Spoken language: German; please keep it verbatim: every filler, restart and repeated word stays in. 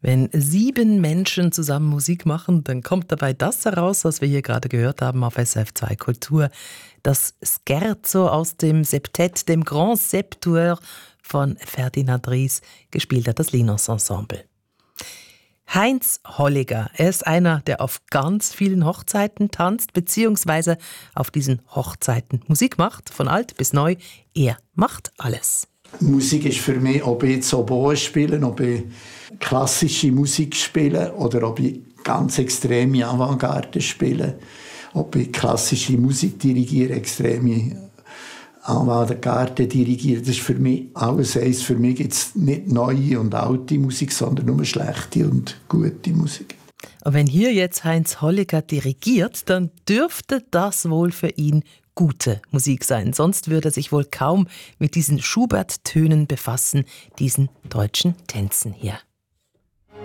Wenn sieben Menschen zusammen Musik machen, dann kommt dabei das heraus, was wir hier gerade gehört haben auf S R F zwei Kultur. Das Scherzo aus dem Septett, dem Grand Septuor von Ferdinand Ries, gespielt hat das Linos Ensemble. Heinz Holliger, er ist einer, der auf ganz vielen Hochzeiten tanzt, beziehungsweise auf diesen Hochzeiten Musik macht, von alt bis neu. Er macht alles. Musik ist für mich, ob ich jetzt Oboe spiele, ob ich klassische Musik spiele oder ob ich ganz extreme Avantgarde spiele, ob ich klassische Musik dirigiere, extreme Avantgarde dirigiere. Das ist für mich alles eins. Für mich gibt es nicht neue und alte Musik, sondern nur schlechte und gute Musik. Und wenn hier jetzt Heinz Holliger dirigiert, dann dürfte das wohl für ihn gute Musik sein. Sonst würde er sich wohl kaum mit diesen Schubert-Tönen befassen, diesen deutschen Tänzen hier.